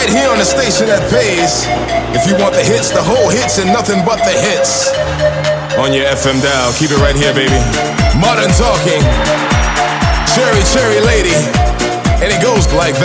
right here on the station that pays. If you want the hits, the whole hits, and nothing but the hits. On your FM dial, keep it right here, baby. Modern Talking, Cherry Cherry Lady, and it goes like that.